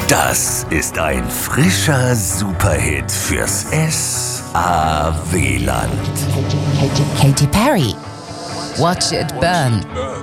ist ein frischer Superhit fürs SAW-Land. Katy Perry. Watch it burn.